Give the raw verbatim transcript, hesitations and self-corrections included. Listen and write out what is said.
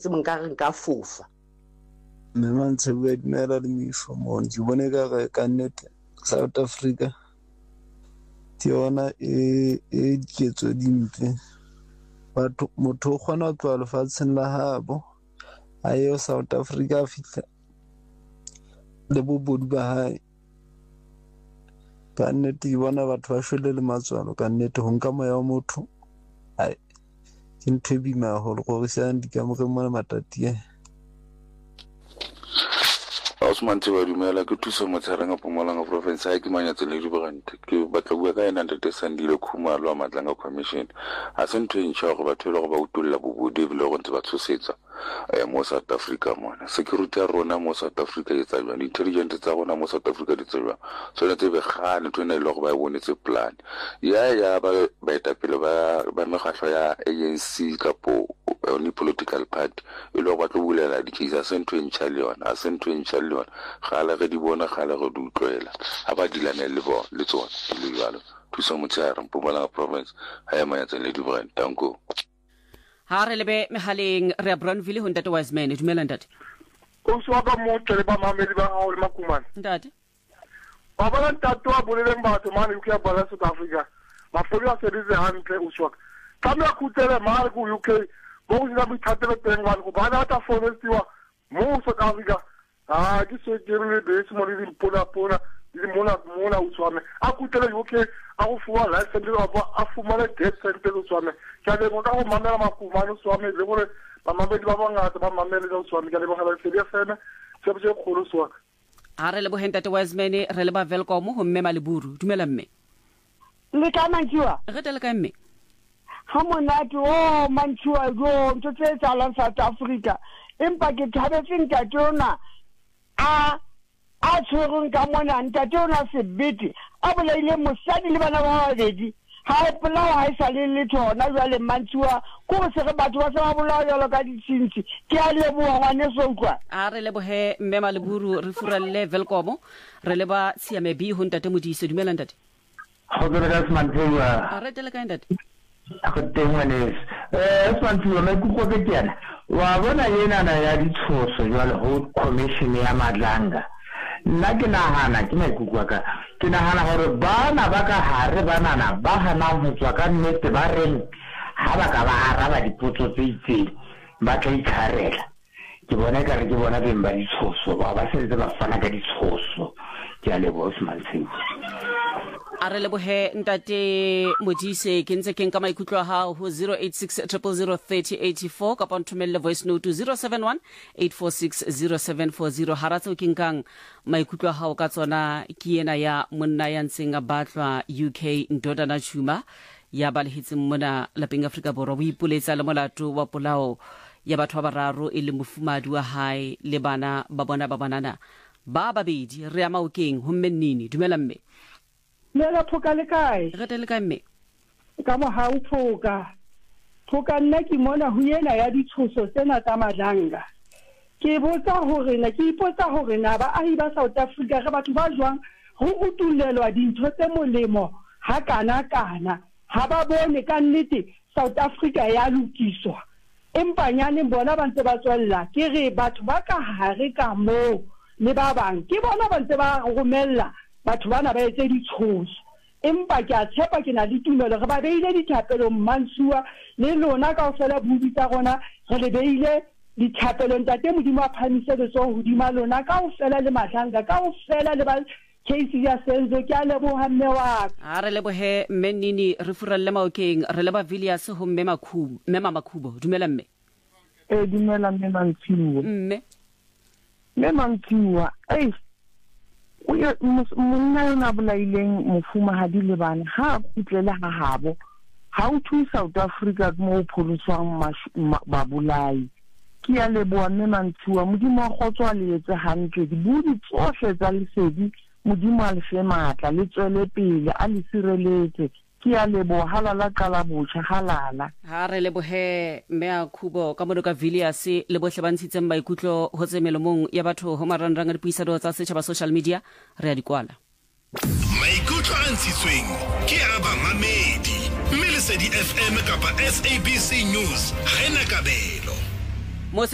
tsebeng ka re nka fofa. Mme Mantsheba dumela le Mifo mo ke bone ka re ka nnete South Africa ke yona e e diketso dimpe. Batho motho o kgona ho tswa lefatsheng la habo a yo South Africa a fihla le bobodu ba hae. Ka nnete ke bona batho ba shwele le matswalo ka nnete ho nka moya wa motho ai ke ntho e boima haholo gore se di kamore mona matatiye. Osman Tiba dumela ke thuso motsharanga Mpumalanga province ha ke manyatse le dibrand ke batla bua ka ena Ntate Sandile Khumalo a Matlanga commission a se ntho e ntšha go batho le go ba utulla bobodu e bile go ntse ba tshosetsa eh mo South Africa mona security ya rona mo South Africa e tsa jwa intelligence tsa rona mo South Africa di tsa jwa so le tsebe gane tona ile go ba bonetse plan ya ya ba ba etapele ba ba megahlo ya A N C kapo only political party ile go batlo bulela di case a se ntho e ntšha le yona a se ntho e ntšha le yona gala ge di bona gala go di utlwela ha ba dilane le bo le tsona le jalo thusa motshara Mpumalanga province ha ya manyatse le dibrand tanko. Ha re lebe mehaleng re a Brownville ho Ntate Wiseman dumela Ntate. O so ba mo tle ba mamedi ba ha o le makumane. Ntate. Ba ba ntate wa boleleng batho mane u ke ba la South Africa. Ba fodi a se dize hantle o so. Ka me akutele mare ku U K mo go dina boithatelo teng wa go ba na ta forestiwa mo South Africa. Ah ke se ke re be se mo le mpona pona le mona mona o tswame a kutele U K a go fuwa license le ba a fumana death sentence o tswame ka le mo ka go mamela makumane o tswame le gore ba mamedi ba bangata ba mamele o tswame ka le ba ga se feme se se kholo swaka. Ha re le bo Ntate Wiseman re le ba welcome ho mme Maleburu dumela mme. Le ka Mantshiwa re tele ka mme ha monate o Mantshiwa go ntse tse tsalang South Africa empa ke thabetse ntate ona a a tshwereng ka mona ntate ona sebete a bolaile mosadi le bana ba babedi ha e polao ha e sa le le tsona jwale Mantshiwa ko se re batho ba se ba bolao jalo ka ditshintshi ke a leboga ngwane so utlwa a re lebohe mme Maleburu re furalle welcome re le ba Siame B ho Ntate Modise dumela Ntate. Ho ke re Mantshiwa a re tele ka Ntate a go tengwane eh Mantshiwa me ku go ke tsena wa bona yena na ya ditshoso jwale ho commission ya Madlanga nna ke nahana ke maikutlo ka ke nahana gore bana ba ka hare banana ba hana ho tswa ka nnete ba reng ha ba ka ba araba dipotso tse itseng ba tla ikharela ke bona ka re ke bona beng ba ditshoso ba ba se ba fana ka ditshoso ke a leboha Mantshiwa. a re lebohe Ntate Modise ke ntse ke nka maikutlo ha ho zero eight six zero zero zero three zero eight four ka pontumelle voice note to zero seven one eight four six zero seven four zero haratse ke nkang maikutlo ha o ka tsona ke ena ya monna ya ntseng a batlwa U K Ndodana Chuma ya balehitseng mona lapeng Afrika Borwa o ipoletsa le molato wa polao ya batho ba bararo e le mofumadi wa hae le bana ba bona ba banana ba babedi re ya maokeng ho mmennini dumela mme. Lela phoka le kae re tele ka mme ka mo ha o phoka phoka nna ke mona ho yena ya ditshoso tsena tsa Madlanga ke botsa hore na ke ipotsa hore na ba ahi ba South Africa re batho ba jwang ho utulelwa dintho tse molemo ha kana kana ha ba bone ka nnete South Africa ya lokiswa empa nyane bona ba ntse ba tswella ke re batho ba ka hare ka mo le ba bang ke bona ba ntse ba romella batho bana ba etse ditshoso empa ke a tshepa ke na le tumelo re ba beile dithapelo Mantshiwa le lona ka o fela bubi tsa rona re le beile dithapelo Ntate Modimo a phamise le so hodima lona ka o fela le Madlanga ka o fela le ba case ya Senzo ke a leboha mme wa a re lebohe mmennini re furalle maokeng re le ba Villiers ho mme Makhubo mme Makhubo dumela mme e dumela mme Mantshiwa mme mme Mantshiwa ei o ya monna yona bolaileng mofumahadi le bana ha kutlele ha habo ha o thu South Africa mo pholoswang ba bolai ke ya leboa mme Mantshiwa Modimo a gotswa le etse hantle di budi tsohle tsa lesedi Modimo a le fe matla le tswele pele a le sireletse ke ya leboa halala qala botjha halala ha re lebohe mme a Khubo ka mono ka Villiers le bohle ba ntshitseng maikutlo ho tsemelomong ya batho ho marangrang a dipuisano tsa setjhaba social media re a dikwala maikutlo a ntshitsweng ke a ba mamedi mme Lesedi F M kapa S A B C News ha ena kabelo.